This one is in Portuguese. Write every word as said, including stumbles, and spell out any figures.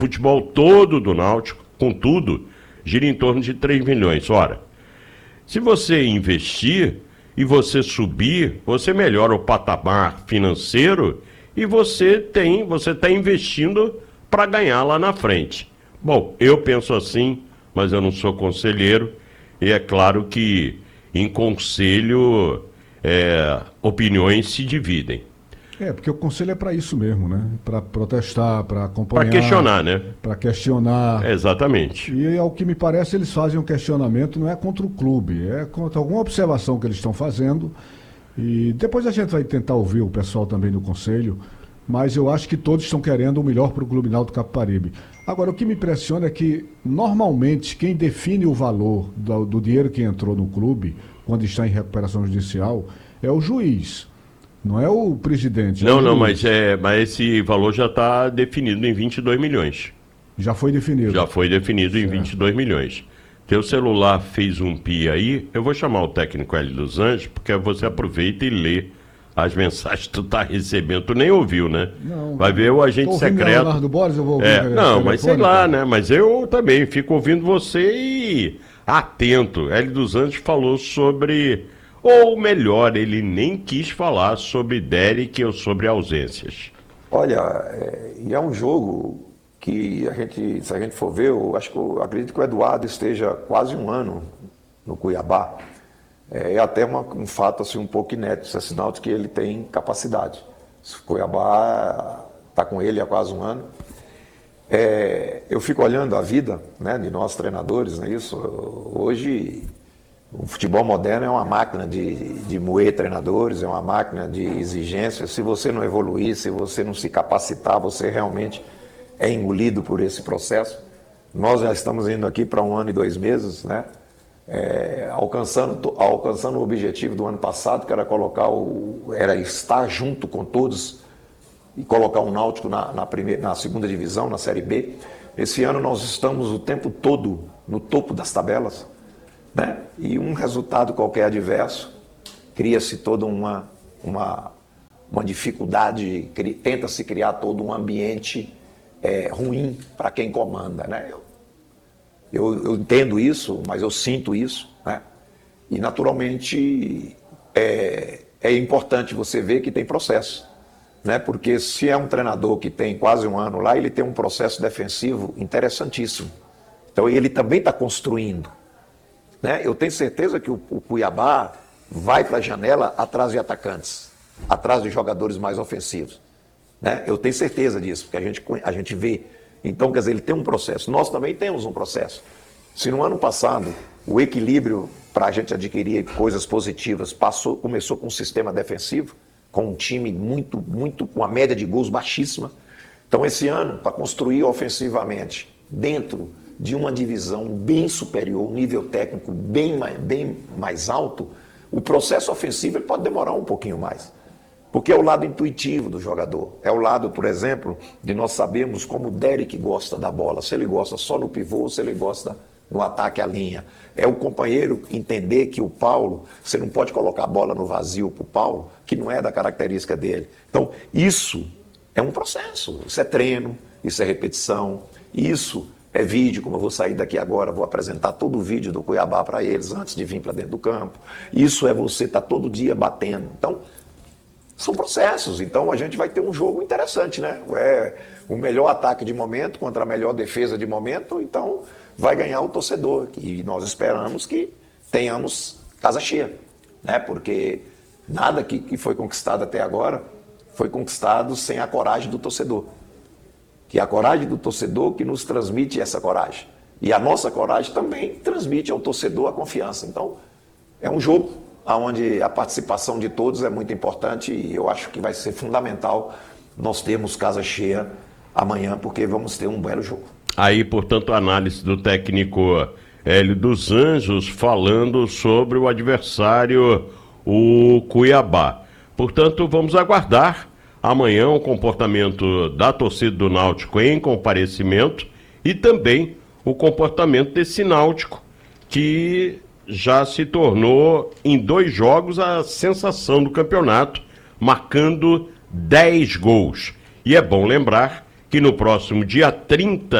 futebol todo do Náutico, com tudo, gira em torno de três milhões. Ora, se você investir e você subir, você melhora o patamar financeiro e você tem, você está investindo para ganhar lá na frente. Bom, eu penso assim, mas eu não sou conselheiro, e é claro que em conselho é, opiniões se dividem. É, porque o conselho é para isso mesmo, né? Para protestar, para acompanhar. Para questionar, né? Para questionar. É, exatamente. E ao que me parece, eles fazem um questionamento, não é contra o clube, é contra alguma observação que eles estão fazendo. E depois a gente vai tentar ouvir o pessoal também do conselho, mas eu acho que todos estão querendo o melhor para o Clube Náutico Capibaribe. Agora, o que me impressiona é que, normalmente, quem define o valor do, do dinheiro que entrou no clube, quando está em recuperação judicial, é o juiz. Não é o presidente. Não, é o não, juiz. mas, é, mas esse valor já está definido em vinte e dois milhões. Já foi definido. Já foi definido certo. Em vinte e dois milhões. Teu celular fez um pi aí, eu vou chamar o técnico Hélio dos Anjos, porque você aproveita e lê as mensagens que tu tá recebendo. Tu nem ouviu, né? Não, vai ver o agente secreto. Leonardo Borges, eu vou ouvir é, não, mas sei lá, cara. né? Mas eu também fico ouvindo você e atento. Hélio dos Anjos falou sobre... Ou melhor, ele nem quis falar sobre Derek ou sobre ausências. Olha, é, e é um jogo que a gente, se a gente for ver, eu acho que eu acredito que o Eduardo esteja quase um ano no Cuiabá. É, é até uma, um fato assim, um pouco inédito, isso é sinal de que ele tem capacidade. O Cuiabá está com ele há quase um ano. É, eu fico olhando a vida, né, de nós treinadores, não é isso? Hoje... O futebol moderno é uma máquina de, de moer treinadores, é uma máquina de exigência. Se você não evoluir, se você não se capacitar, você realmente é engolido por esse processo. Nós já estamos indo aqui para um ano e dois meses, né? É, alcançando, alcançando o objetivo do ano passado, que era colocar o, era estar junto com todos e colocar o Náutico na, na, primeira, na segunda divisão, na Série B. Esse ano nós estamos o tempo todo no topo das tabelas. Né? E um resultado qualquer adverso, cria-se toda uma, uma, uma dificuldade, tenta-se criar todo um ambiente é, ruim para quem comanda. Né? Eu, eu, eu entendo isso, mas eu sinto isso. Né? E, naturalmente, é, é importante você ver que tem processo. Né? Porque se é um treinador que tem quase um ano lá, ele tem um processo defensivo interessantíssimo. Então, ele também está construindo. Né? Eu tenho certeza que o, o Cuiabá vai para a janela atrás de atacantes, atrás de jogadores mais ofensivos. Né? Eu tenho certeza disso, porque a gente, a gente vê. Então, quer dizer, ele tem um processo. Nós também temos um processo. Se no ano passado o equilíbrio para a gente adquirir coisas positivas passou, começou com um sistema defensivo, com um time muito, muito, com uma média de gols baixíssima. Então, esse ano, para construir ofensivamente, dentro de uma divisão bem superior, um nível técnico bem mais, bem mais alto, o processo ofensivo ele pode demorar um pouquinho mais. Porque é o lado intuitivo do jogador. É o lado, por exemplo, de nós sabermos como o Derek gosta da bola. Se ele gosta só no pivô, se ele gosta no ataque à linha. É o companheiro entender que o Paulo, você não pode colocar a bola no vazio para o Paulo, que não é da característica dele. Então, isso é um processo. Isso é treino, isso é repetição, isso... É vídeo, como eu vou sair daqui agora, vou apresentar todo o vídeo do Cuiabá para eles antes de vir para dentro do campo. Isso é você estar tá todo dia batendo. Então, são processos. Então, a gente vai ter um jogo interessante, né? É o melhor ataque de momento contra a melhor defesa de momento, então vai ganhar o torcedor. E nós esperamos que tenhamos casa cheia, né? Porque nada que, que foi conquistado até agora foi conquistado sem a coragem do torcedor. Que é a coragem do torcedor que nos transmite essa coragem. E a nossa coragem também transmite ao torcedor a confiança. Então, é um jogo onde a participação de todos é muito importante e eu acho que vai ser fundamental nós termos casa cheia amanhã, porque vamos ter um belo jogo. Aí, portanto, a análise do técnico Hélio dos Anjos falando sobre o adversário, o Cuiabá. Portanto, vamos aguardar amanhã o comportamento da torcida do Náutico em comparecimento e também o comportamento desse Náutico que já se tornou em dois jogos a sensação do campeonato, marcando dez gols. E é bom lembrar que no próximo dia trinta